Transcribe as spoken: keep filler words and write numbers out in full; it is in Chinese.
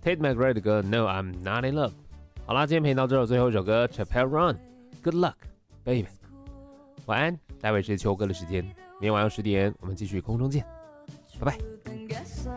Tate McRae 的歌 No I'm Not In Love。好啦，今天陪你到这，最后一首歌 Chappelle Run Good Luck Baby。晚安，待会是秋歌的时间，明天晚上十点我们继续空中见，拜拜。